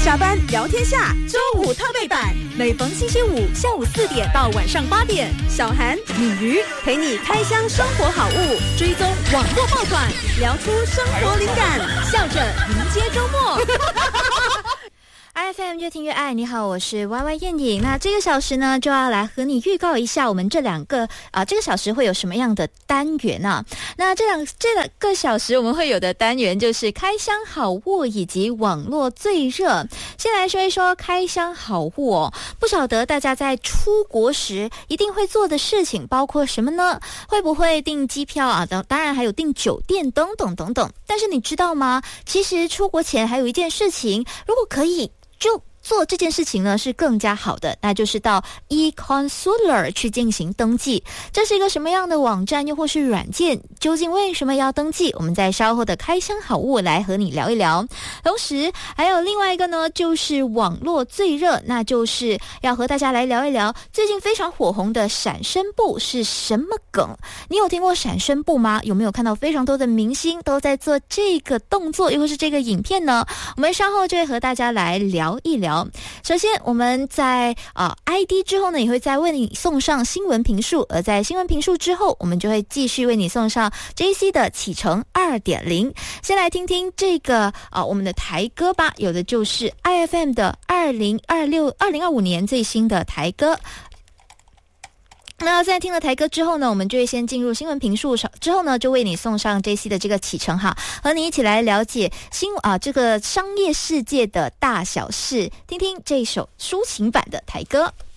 下班聊天下周五特备版，每逢星期五下午4点到晚上8点，小涵、米鱼陪你开箱生活好物，追踪网络爆款，聊出生活灵感，笑着迎接周末。 IFM 越听越爱，你好，我是 YY 燕颖。那这个小时呢，就要来和你预告一下我们这个小时会有什么样的单元啊？那这两个小时我们会有的单元就是开箱好物以及网络最热。先来说一说开箱好物哦，不晓得大家在出国时一定会做的事情包括什么呢？会不会订机票啊？当然还有订酒店等等等等。但是你知道吗？其实出国前还有一件事情，如果可以就做这件事情呢是更加好的，那就是到 eConsular 去进行登记。这是一个什么样的网站又或是软件？究竟为什么要登记？我们在稍后的开箱好物来和你聊一聊。同时还有另外一个呢，就是网络最热，那就是要和大家来聊一聊最近非常火红的闪身步是什么梗。你有听过闪身步吗？有没有看到非常多的明星都在做这个动作又或是这个影片呢？我们稍后就会和大家来聊一聊。首先我们在ID 之后呢，也会再为你送上新闻评述，而在新闻评述之后，我们就会继续为你送上 JC 的启程 2.0。 先来听听这个我们的台歌吧，有的就是 IFM 的2025年最新的台歌。那在听了台歌之后呢，我们就会先进入新闻评述，之后呢就为你送上 JC 的这个启程哈，和你一起来了解这个商业世界的大小事，听听这首抒情版的台歌。